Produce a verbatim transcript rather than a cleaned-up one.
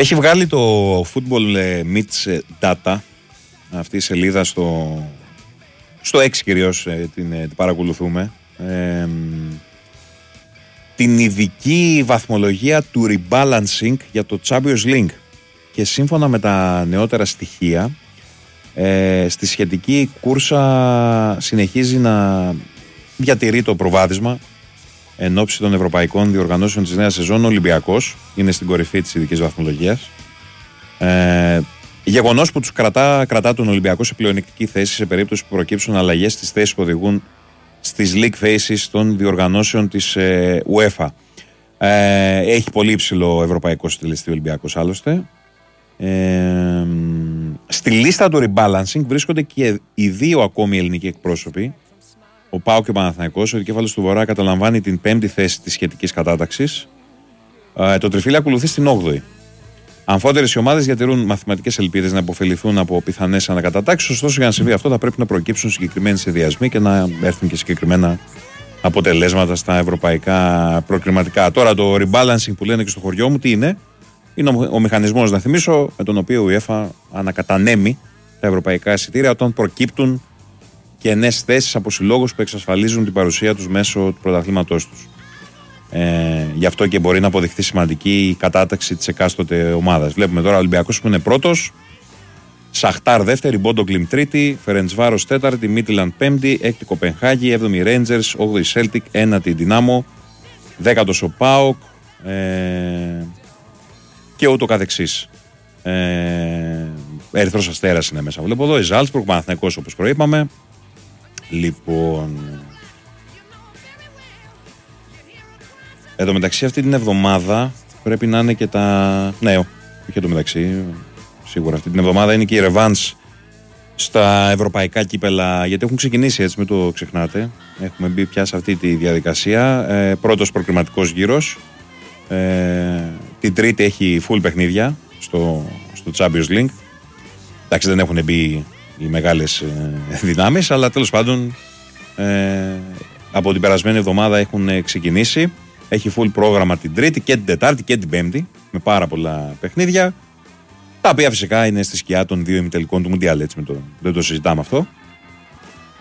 Έχει βγάλει το Football Meets Data, αυτή η σελίδα στο, στο έξι κυρίως την, την παρακολουθούμε, ε, την ειδική βαθμολογία του rebalancing για το Champions League. Και σύμφωνα με τα νεότερα στοιχεία, ε, στη σχετική κούρσα συνεχίζει να διατηρεί το προβάδισμα εν ώψη των ευρωπαϊκών διοργανώσεων της νέας σεζόν. Ο Ολυμπιακός είναι στην κορυφή της ειδικής βαθμολογίας. Ε, γεγονός που τους κρατά, κρατά τον Ολυμπιακό σε πλεονεκτική θέση σε περίπτωση που προκύψουν αλλαγές στις θέσεις που οδηγούν στις league phases των διοργανώσεων της ε, UEFA. Ε, έχει πολύ υψηλό ευρωπαϊκό στιλιστή ο Ολυμπιακός άλλωστε. Ε, στη λίστα του rebalancing βρίσκονται και οι δύο ακόμη ελληνικοί εκπρόσωποι, ο ΠΑΟΚ και ο Παναθηναϊκός. Ο δικέφαλος του Βορρά καταλαμβάνει την πέμπτη θέση της σχετικής κατάταξης. Ε, το τριφύλι ακολουθεί στην όγδοη. Αμφότερες οι ομάδες διατηρούν μαθηματικές ελπίδες να υποφεληθούν από πιθανές ανακατατάξεις. Ωστόσο, για να συμβεί αυτό, θα πρέπει να προκύψουν συγκεκριμένοι σχεδιασμοί και να έρθουν και συγκεκριμένα αποτελέσματα στα ευρωπαϊκά προκριματικά. Τώρα, το rebalancing που λένε και στο χωριό μου, τι είναι? Είναι ο, ο μηχανισμός, να θυμίσω, με τον οποίο η UEFA ανακατανέμει τα ευρωπαϊκά εισιτήρια όταν προκύπτουν κενές θέσεις από συλλόγους που εξασφαλίζουν την παρουσία τους μέσω του πρωταθλήματός τους. Ε, γι' αυτό και μπορεί να αποδειχθεί σημαντική η κατάταξη της εκάστοτε ομάδας. Βλέπουμε τώρα ο Ολυμπιακός που είναι πρώτος, Σαχτάρ δεύτερη, Μπόντο Γκλιμ τρίτη, Φερεντσβάρος τέταρτη, Μίτιλαντ πέμπτη, έκτη Κοπενχάγη, έβδομη Ρέιντζερς, όγδοη Σέλτικ, ένατη Δυνάμο, δέκατος ο ΠΑΟΚ ε, και ούτω καθεξής. Ε, Ερυθρός Αστέρας είναι μέσα. Βλέπω εδώ η Ζάλτσμπουργκ, Παναθηναϊκός όπως προείπαμε. Λοιπόν, εδώ μεταξύ αυτή την εβδομάδα πρέπει να είναι και τα... Ναι, όχι εδώ μεταξύ, σίγουρα αυτή την εβδομάδα είναι και η ρεβάνς στα ευρωπαϊκά κύπελα, γιατί έχουν ξεκινήσει, έτσι, μην το ξεχνάτε. Έχουμε μπει πια σε αυτή τη διαδικασία. Ε, πρώτος προκριματικός γύρος. Ε, την Τρίτη έχει full παιχνίδια στο, στο Champions League. Εντάξει, δεν έχουν μπει οι μεγάλες ε, δυνάμεις, αλλά τέλος πάντων ε, από την περασμένη εβδομάδα έχουν ξεκινήσει. Έχει full πρόγραμμα την Τρίτη και την Τετάρτη και την Πέμπτη, με πάρα πολλά παιχνίδια, τα οποία φυσικά είναι στη σκιά των δύο ημιτελικών του Μουντιάλ, έτσι, με το, δεν το συζητάμε αυτό.